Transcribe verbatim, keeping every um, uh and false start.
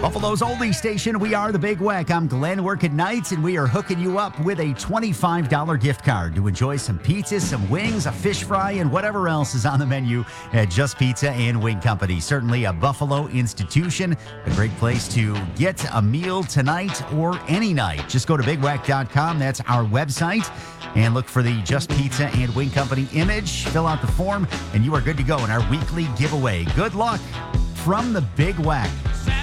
Buffalo's oldie station, we are the Big Weck. I'm Glenn working nights, and we are hooking you up with a twenty-five dollars gift card to enjoy some pizzas, some wings, a fish fry, and whatever else is on the menu at Just Pizza and Wing Company. Certainly a Buffalo institution, a great place to get a meal tonight or any night. Just go to big weck dot com. That's our website. And look for the Just Pizza and Wing Company image. Fill out the form, and you are good to go in our weekly giveaway. Good luck from the Big Weck.